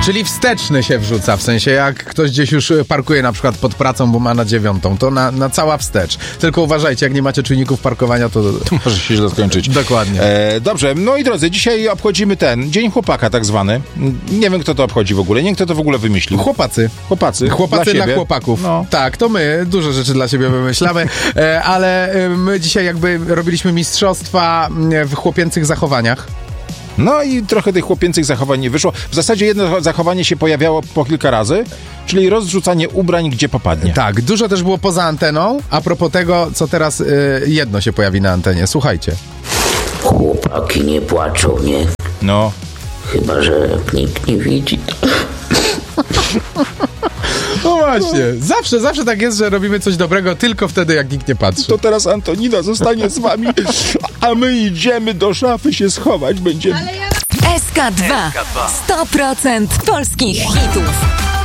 Czyli wsteczny się wrzuca, w sensie jak ktoś gdzieś już parkuje na przykład pod pracą, bo ma na 9, to na cała wstecz. Tylko uważajcie, jak nie macie czujników parkowania, to może się źle skończyć. Dokładnie. Dobrze, no i drodzy, dzisiaj obchodzimy Dzień Chłopaka tak zwany. Nie wiem, kto to obchodzi w ogóle, nie wiem, kto to w ogóle wymyślił. Chłopacy dla chłopaków. No. Tak, to my dużo rzeczy dla siebie wymyślamy, ale my dzisiaj jakby robiliśmy mistrzostwa w chłopięcych zachowaniach. No i trochę tych chłopięcych zachowań nie wyszło. W zasadzie jedno zachowanie się pojawiało po kilka razy, czyli rozrzucanie ubrań, gdzie popadnie. Tak, dużo też było poza anteną. A propos tego, co teraz jedno się pojawi na antenie. Słuchajcie. Chłopaki nie płaczą, nie? No. Chyba że nikt nie widzi. No właśnie, zawsze tak jest, że robimy coś dobrego tylko wtedy, jak nikt nie patrzy. To teraz Antonina zostanie z wami, a my idziemy do szafy się schować będziemy. SK2 100% polskich hitów.